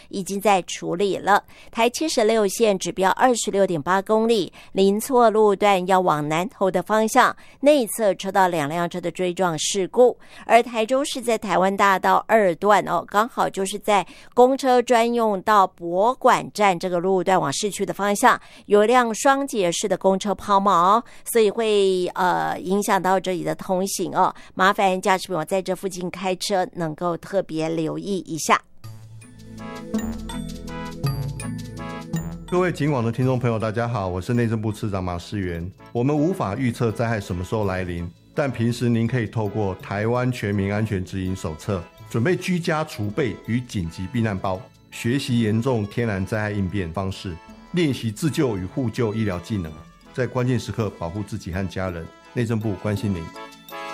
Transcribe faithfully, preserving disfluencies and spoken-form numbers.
已经在处理了。台七十六线指标二十六点八公里，林错路段要往南投的方向，内侧车道两辆车的追撞事故。而台中市在台湾大道二段哦，刚好就是在公车专用到博馆站这个路段往市区的方向，有一辆双节式的公车抛锚，所以会呃影响到这里的通行哦。麻烦驾驶朋友在这附近开车能够特别留意一下。 各位警网的听众朋友大家好，我是内政部次长马世元。我们无法预测灾害什么时候来临，但平时您可以透过台湾全民安全指引手册，准备居家储备与紧急避难包，学习严重天然灾害应变方式，练习自救与互救医疗技能，在关键时刻保护自己和家人。内政部关心您。